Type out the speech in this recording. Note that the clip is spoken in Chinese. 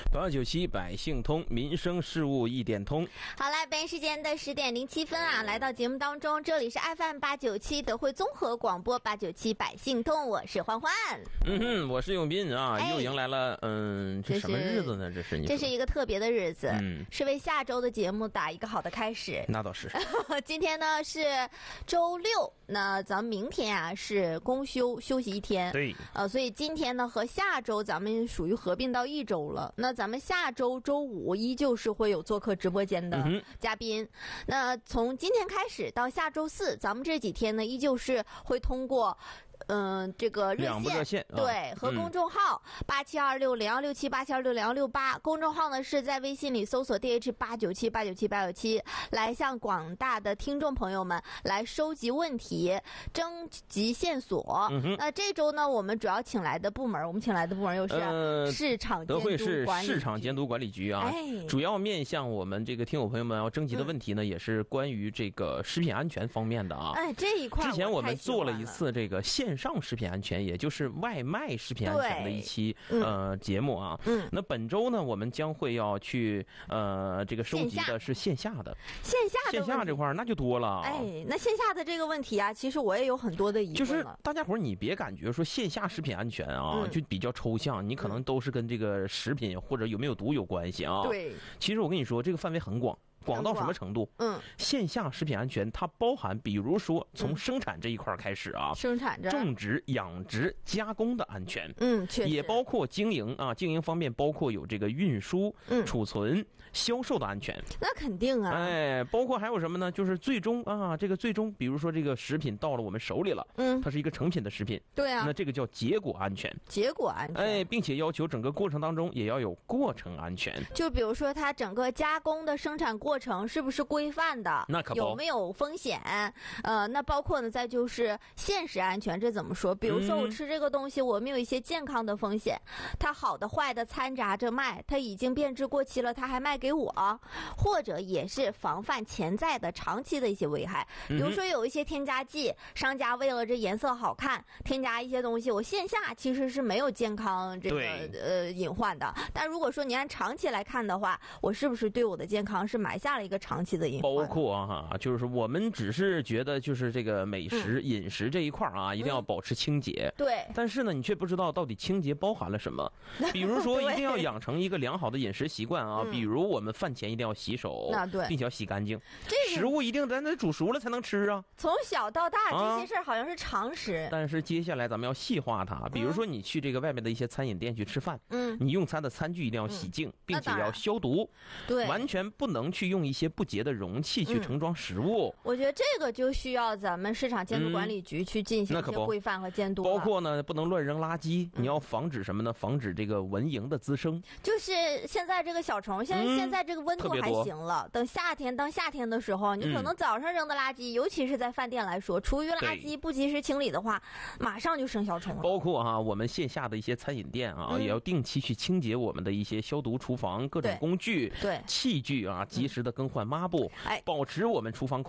897百姓通，民生事务一点通。 好了，北京时间的10点07分啊，来到节目当中，这里是 FM897 德惠综合广播897百姓通，我是欢欢。 我是永斌啊，又迎来了这什么日子呢？这是一个特别的日子，是为下周的节目打一个好的开始。 那倒是。 今天呢是周六，那咱们明天啊是公休，休息一天。 对。 所以今天呢和下周咱们属于合并到一周了。那咱们下周周五依旧是会有做客直播间的嘉宾。那从今天开始到下周四，咱们这几天呢依旧是会通过这个热线对，和公众号8726016787260168，公众号呢是在微信里搜索 DH897897897，来向广大的听众朋友们来收集问题，征集线索。那这周呢，我们主要请来的部门，又是市场监督管理局， 德惠市市场监督管理局啊，主要面向我们这个听友朋友们要征集的问题呢，也是关于这个食品安全方面的啊。 这一块之前我们做了一次这个线上食品安全，也就是外卖食品安全的一期节目啊。那本周呢，我们将会要去这个收集的是线下这块那就多了。 那线下的这个问题啊，其实我也有很多的疑问了。 就是大家伙你别感觉说线下食品安全啊，就比较抽象，你可能都是跟这个食品或者有没有毒有关系啊。 对， 其实我跟你说，这个范围很广。广到什么程度？线下食品安全它包含，比如说从生产这一块开始啊， 生产种植、养殖、加工的安全， 确实也包括经营啊，经营方面包括有这个运输、储存、销售的安全。 那肯定啊， 包括还有什么呢？就是最终啊，这个最终，比如说这个食品到了我们手里了，它是一个成品的食品， 对啊， 那这个叫结果安全，并且要求整个过程当中也要有过程安全。 就比如说它整个加工的生产过程是不是规范的？ 那可有没有风险？那包括呢，再就是现实安全，这怎么说？比如说我吃这个东西，我没有一些健康的风险，它好的坏的掺杂着卖，它已经变质过期了，它还卖给我，或者也是防范潜在的长期的一些危害。比如说有一些添加剂，商家为了这颜色好看，添加一些东西，我线下其实是没有健康这个隐患的。但如果说你按长期来看的话，我是不是对我的健康是埋下了一个长期的隐患？ 包括就是我们只是觉得就是这个美食、饮食这一块啊，一定要保持清洁。 对。 但是呢，你却不知道到底清洁包含了什么。比如说，一定要养成一个良好的饮食习惯啊。比如我们饭前一定要洗手，并且要洗干净。食物一定咱得煮熟了才能吃啊。 从小到大这些事儿好像是常识。 但是接下来咱们要细化它。比如说你去这个外面的一些餐饮店去吃饭，你用餐的餐具一定要洗净，并且要消毒。 对。 完全不能去用一些不洁的容器去盛装食物。 我觉得这个就需要咱们市场监督管理局去进行一些规范和监督。 包括呢，不能乱扔垃圾。你要防止什么呢？防止这个蚊蝇的滋生。 就是现在这个小虫，现在这个温度还行了。等夏天的时候，你可能早上扔的垃圾，尤其是在饭店来说，厨余垃圾不及时清理的话，马上就生小虫了。 包括我们线下的一些餐饮店啊，也要定期去清洁我们的一些消毒厨房各种工具、器具啊，及时的更换抹布，保持我们厨房